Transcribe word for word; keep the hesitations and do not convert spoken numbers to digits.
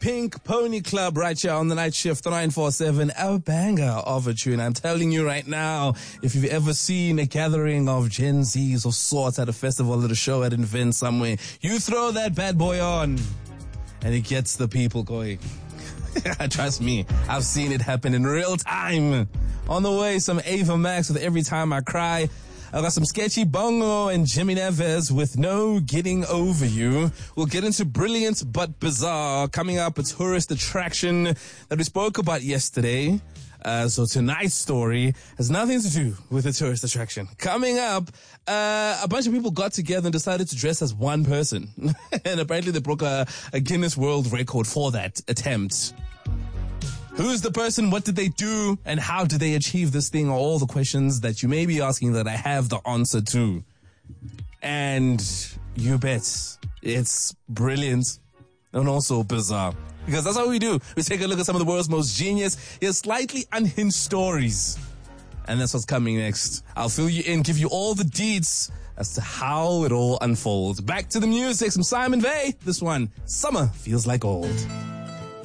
Pink Pony Club right here on the night shift nine four seven. A banger of a tune. I'm telling you right now, if you've ever seen a gathering of Gen Zs of sorts at a festival, at a show, at an event somewhere, you throw that bad boy on and it gets the people going. Trust me, I've seen it happen in real time. On the way, some Ava Max with Every Time I Cry. I got some Sketchy Bongo and Jimmy Neves with No Getting Over You. We'll get into Brilliant But Bizarre. Coming up, a tourist attraction that we spoke about yesterday. Uh, so tonight's story has nothing to do with a tourist attraction. Coming up, uh, a bunch of people got together and decided to dress as one person. And apparently they broke a, a Guinness World Record for that attempt. Who's the person? What did they do? And how did they achieve this thing? Are all the questions that you may be asking that I have the answer to. And you bet it's brilliant and also bizarre. Because that's how we do. We take a look at some of the world's most genius, yet slightly unhinged stories. And that's what's coming next. I'll fill you in, give you all the deets as to how it all unfolds. Back to the music, some Simon Vey. This one, Summer Feels Like Old.